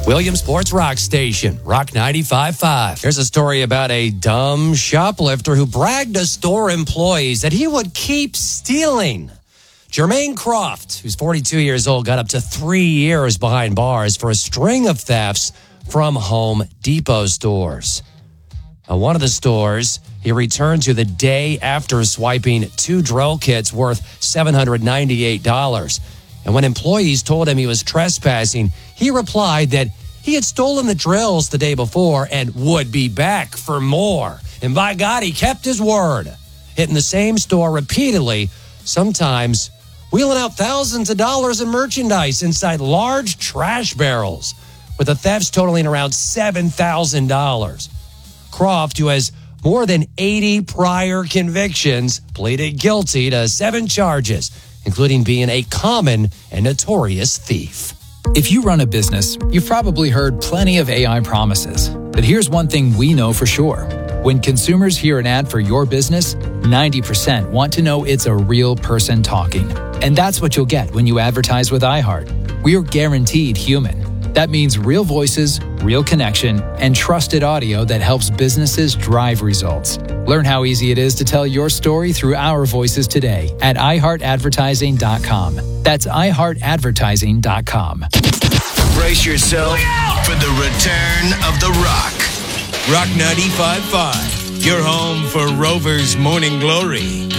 Williamsport's Rock Station, Rock 95.5. Here's a story about a dumb shoplifter who bragged to store employees that he would keep stealing. Jermaine Croft, who's 42 years old, got up to 3 years behind bars for a string of thefts from Home Depot stores. One of the stores he returned to the day after swiping 2 drill kits worth $798. And when employees told him he was trespassing, he replied that he had stolen the drills the day before and would be back for more. And by God, he kept his word, hitting the same store repeatedly, sometimes wheeling out thousands of dollars in merchandise inside large trash barrels, with the thefts totaling around $7,000. Croft, who has more than 80 prior convictions, pleaded guilty to 7 charges, including being a common and notorious thief. If you run a business, you've probably heard plenty of AI promises. But here's one thing we know for sure. When consumers hear an ad for your business, 90% want to know it's a real person talking. And that's what you'll get when you advertise with iHeart. We're guaranteed human. That means real voices, real connection, and trusted audio that helps businesses drive results. Learn how easy it is to tell your story through our voices today at iHeartAdvertising.com. That's iHeartAdvertising.com. Brace yourself for the return of The Rock. Rock 95.5, your home for Rovers Morning Glory.